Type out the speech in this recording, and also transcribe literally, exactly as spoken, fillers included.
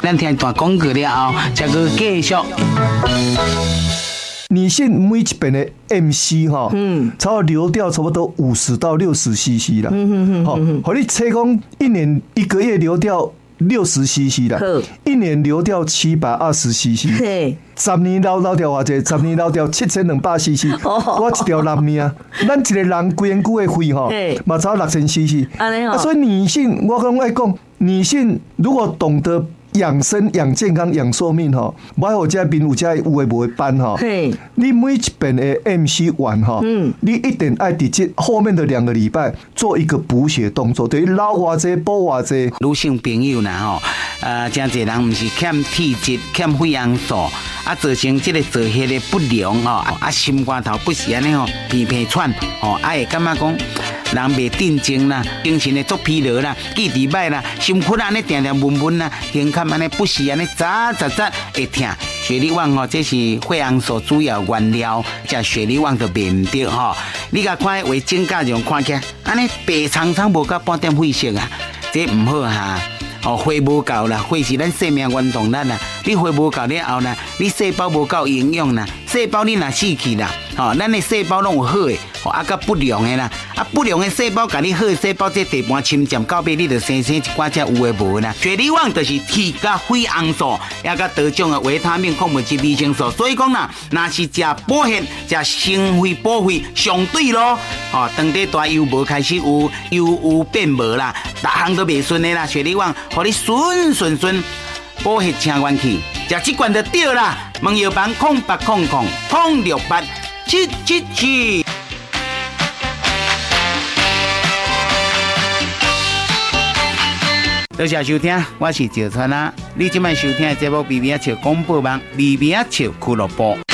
咱听一段广告了后，再去继续。 女性每一边的 M C 哈，嗯，差不多流掉差不多五十到六十 C C 啦，嗯嗯嗯，好，和你测讲一年一个月流掉六十 C C 啦，一年流掉七百二十 C C， 十年流流掉偌济，十年流掉七千两百 C C， 我一条男命，咱一个人规身躯的肺吼，嘛差六千 C C， 啊，所以女性我讲爱讲，女性如果懂得养生、养健康、养寿命哈，买好这边有这有诶无诶班哈，你每一边的 M C 完哈，嗯，你一定爱伫这后面的两个礼拜做一个补血动作，等于捞偌济补偌济。 女性朋友呐吼，呃，真侪人毋是欠体质、欠血红素，啊，造成这个造血的不良吼，啊，心肝头不是安尼吼，鼻鼻喘，吼，啊会感觉讲。人袂定静啦，精神会足疲劳啦，记忆歹啦，心肝安尼定定闷闷啦，胸坎安尼不时安尼扎扎扎会痛。雪里旺吼，这是血红素主要原料，食雪里旺就袂唔对吼。你甲看为正价上看起来，安尼白苍苍无到半点血色啊，这唔好哈。哦，血无够啦，血是咱生命原动力啦。你血无够了后呢，你细胞无够营养啦，细胞你若死去啦，哦，咱的细胞拢有好的，哦，啊甲不良的啦，啊不良的细胞甲你好的细胞这地盘侵占到尾，你就生生一寡只有诶无啦。雪里旺就是铁甲血红素，也甲多种的维他命、矿物质、维生素，所以讲啦，若是食补血、食生血补血上对咯。哦，当地大油无开始有油有变无啦，逐项都袂顺的啦，雪里旺。互你顺顺顺补血清元气，食这罐就对啦。问药房空八空空空六八七七七。多谢收听，我是赵川啊。你今晚收听的节目《微微笑广播网》，微微笑俱乐部。